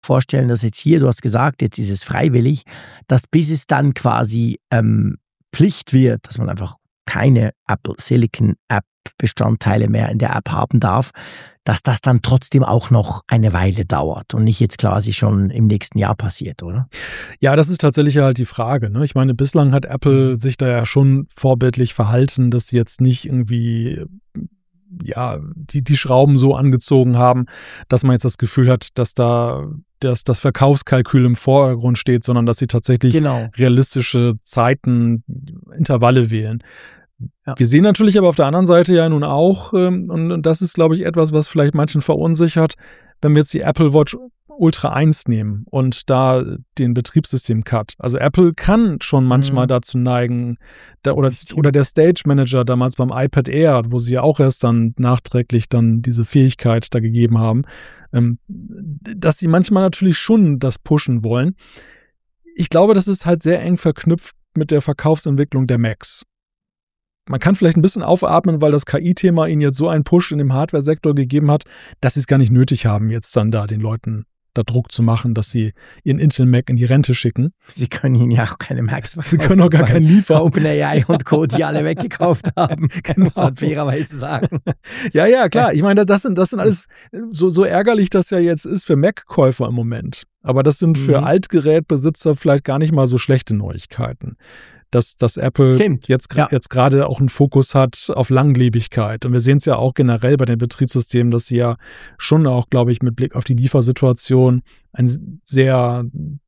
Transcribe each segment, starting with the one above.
vorstellen, dass jetzt hier, du hast gesagt, jetzt ist es freiwillig, dass bis es dann quasi Pflicht wird, dass man einfach keine Apple Silicon App Bestandteile mehr in der App haben darf, dass das dann trotzdem auch noch eine Weile dauert und nicht jetzt quasi schon im nächsten Jahr passiert, oder? Ja, das ist tatsächlich halt die Frage, ne? Ich meine, bislang hat Apple sich da ja schon vorbildlich verhalten, dass sie jetzt nicht irgendwie die Schrauben so angezogen haben, dass man jetzt das Gefühl hat, dass da das Verkaufskalkül im Vordergrund steht, sondern dass sie tatsächlich realistische Zeiten, Intervalle wählen. Ja. Wir sehen natürlich aber auf der anderen Seite ja nun auch, und das ist, glaube ich, etwas, was vielleicht manchen verunsichert, wenn wir jetzt die Apple Watch Ultra 1 nehmen und da den Betriebssystem-Cut. Also Apple kann schon manchmal dazu neigen, oder der Stage Manager damals beim iPad Air, wo sie ja auch erst dann nachträglich dann diese Fähigkeit da gegeben haben, dass sie manchmal natürlich schon das pushen wollen. Ich glaube, das ist halt sehr eng verknüpft mit der Verkaufsentwicklung der Macs. Man kann vielleicht ein bisschen aufatmen, weil das KI-Thema ihnen jetzt so einen Push in dem Hardware-Sektor gegeben hat, dass sie es gar nicht nötig haben, jetzt dann da den Leuten da Druck zu machen, dass sie ihren Intel Mac in die Rente schicken. Sie können ihnen ja auch keine Macs verkaufen. Sie können auch gar keinen liefern. OpenAI und Co., die alle weggekauft haben, muss man fairerweise sagen. Ja, klar. Ich meine, das sind alles, so ärgerlich das ja jetzt ist für Mac-Käufer im Moment. Aber das sind für Altgerätbesitzer vielleicht gar nicht mal so schlechte Neuigkeiten. Dass Apple jetzt gerade auch einen Fokus hat auf Langlebigkeit. Und wir sehen es ja auch generell bei den Betriebssystemen, dass sie ja schon auch, glaube ich, mit Blick auf die Liefersituation einen sehr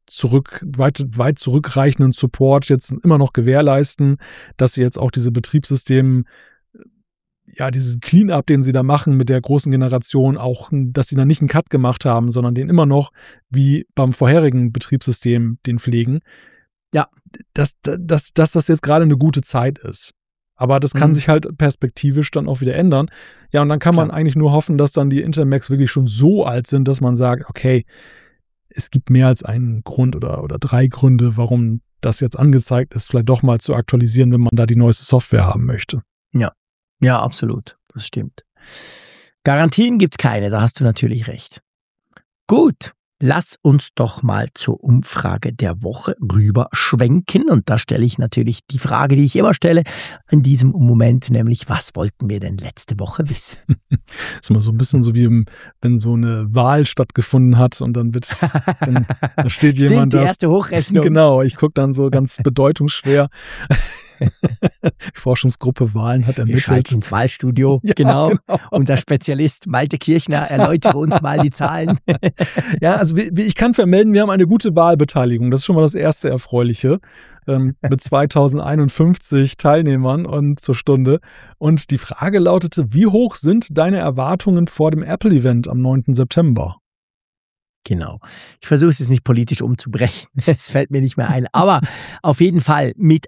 weit zurückreichenden Support jetzt immer noch gewährleisten, dass sie jetzt auch diese Betriebssysteme, diesen Clean-up, den sie da machen mit der großen Generation, auch, dass sie da nicht einen Cut gemacht haben, sondern den immer noch wie beim vorherigen Betriebssystem den pflegen. Ja, dass das jetzt gerade eine gute Zeit ist. Aber das kann sich halt perspektivisch dann auch wieder ändern. Ja, und dann kann man eigentlich nur hoffen, dass dann die Intel Macs wirklich schon so alt sind, dass man sagt, okay, es gibt mehr als einen Grund oder 3 Gründe, warum das jetzt angezeigt ist, vielleicht doch mal zu aktualisieren, wenn man da die neueste Software haben möchte. Ja, absolut. Das stimmt. Garantien gibt's keine, da hast du natürlich recht. Gut. Lass uns doch mal zur Umfrage der Woche rüberschwenken. Und da stelle ich natürlich die Frage, die ich immer stelle in diesem Moment, nämlich, was wollten wir denn letzte Woche wissen? Das ist immer so ein bisschen so wie wenn so eine Wahl stattgefunden hat und dann da steht jemand da. Die erste Hochrechnung. Genau, ich gucke dann so ganz bedeutungsschwer. Die Forschungsgruppe Wahlen hat ermittelt. Wir schalten ins Wahlstudio, genau. Unser Spezialist Malte Kirchner erläutere uns mal die Zahlen. Ja, also ich kann vermelden, wir haben eine gute Wahlbeteiligung. Das ist schon mal das erste Erfreuliche. Mit 2051 Teilnehmern und zur Stunde. Und die Frage lautete, wie hoch sind deine Erwartungen vor dem Apple-Event am 9. September? Genau. Ich versuche es jetzt nicht politisch umzubrechen. Es fällt mir nicht mehr ein. Aber auf jeden Fall mit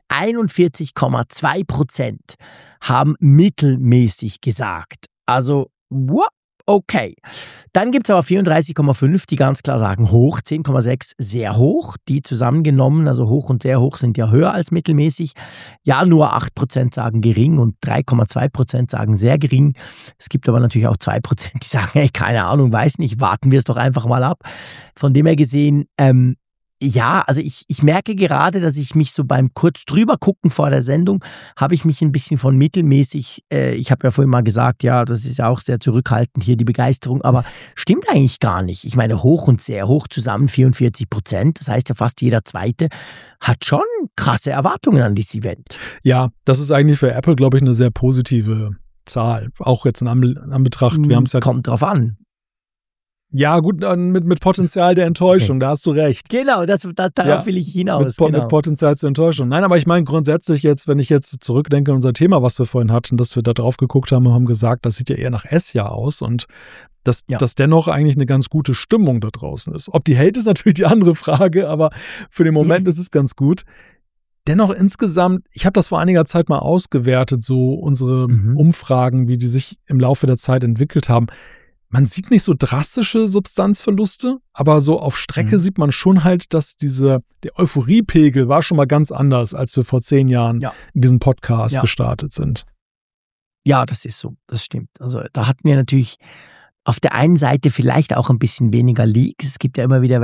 41,2% haben mittelmäßig gesagt. Also, okay. Dann gibt es aber 34,5, die ganz klar sagen hoch, 10,6 sehr hoch. Die zusammengenommen, also hoch und sehr hoch, sind ja höher als mittelmäßig. Ja, nur 8% sagen gering und 3,2% sagen sehr gering. Es gibt aber natürlich auch 2%, die sagen, hey, keine Ahnung, weiß nicht, warten wir es doch einfach mal ab. Von dem her gesehen, ja, also ich merke gerade, dass ich mich so beim kurz drüber gucken vor der Sendung, habe ich mich ein bisschen von mittelmäßig, ich habe ja vorhin mal gesagt, ja, das ist ja auch sehr zurückhaltend hier, die Begeisterung, aber stimmt eigentlich gar nicht. Ich meine, hoch und sehr hoch zusammen 44%, das heißt ja fast jeder Zweite hat schon krasse Erwartungen an dieses Event. Ja, das ist eigentlich für Apple, glaube ich, eine sehr positive Zahl, auch jetzt in Anbetracht, wir haben es ja... Kommt drauf an. Ja, gut, mit Potenzial der Enttäuschung, da hast du recht. Genau, darauf will ich hinaus. Mit Potenzial zur Enttäuschung. Nein, aber ich meine grundsätzlich jetzt, wenn ich jetzt zurückdenke an unser Thema, was wir vorhin hatten, dass wir da drauf geguckt haben und haben gesagt, das sieht ja eher nach S-Jahr aus und dass dennoch eigentlich eine ganz gute Stimmung da draußen ist. Ob die hält, ist natürlich die andere Frage, aber für den Moment ist es ganz gut. Dennoch insgesamt, ich habe das vor einiger Zeit mal ausgewertet, so unsere Umfragen, wie die sich im Laufe der Zeit entwickelt haben. Man sieht nicht so drastische Substanzverluste, aber so auf Strecke sieht man schon halt, dass der Euphoriepegel war schon mal ganz anders, als wir vor 10 Jahren in diesem Podcast gestartet sind. Ja, das ist so, das stimmt. Also da hatten wir natürlich auf der einen Seite vielleicht auch ein bisschen weniger Leaks. Es gibt ja immer wieder